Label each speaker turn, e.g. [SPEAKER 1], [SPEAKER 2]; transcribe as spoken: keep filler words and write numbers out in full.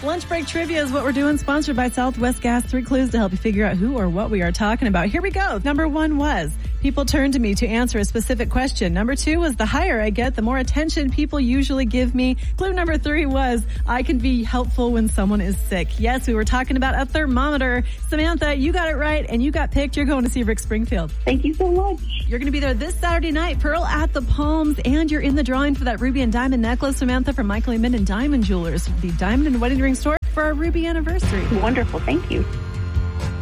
[SPEAKER 1] Lunch break trivia is what we're doing, sponsored by Southwest Gas. Three clues to help you figure out who or what we are talking about. Here we go. Number one was, people turn to me to answer a specific question. Number two was, the higher I get, the more attention people usually give me. Clue number three was, I can be helpful when someone is sick. Yes, we were talking about a thermometer. Samantha, you got it right, and you got picked. You're going to see Rick Springfield.
[SPEAKER 2] Thank you so much.
[SPEAKER 1] You're going to be there this Saturday night, Pearl at the Palms, and you're in the drawing for that ruby and diamond necklace, Samantha, from Michael E. Minden Diamond Jewelers, the diamond and wedding ring store, for our ruby anniversary.
[SPEAKER 2] Wonderful. Thank you.